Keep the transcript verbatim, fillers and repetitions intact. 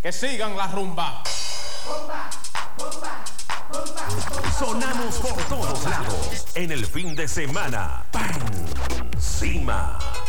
Que sigan la rumba. Rumba, rumba, rumba, rumba. Sonamos por todos lados en el fin de semana. ¡Pam! Cima.